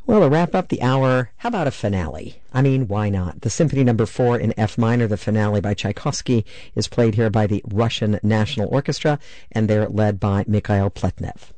Well, to wrap up the hour, how about a finale? I mean, why not? The Symphony No. 4 in F minor, the finale by Tchaikovsky, is played here by the Russian National Orchestra, and they're led by Mikhail Pletnev.